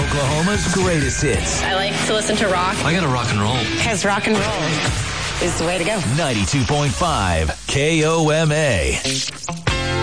Oklahoma's greatest hits. I like to listen to rock. I gotta rock and roll. Because rock and roll is the way to go. 92.5 KOMA.